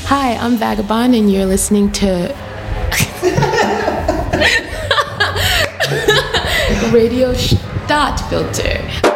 Hi, I'm Vagabond, and you're listening to Radio Stadtfilter.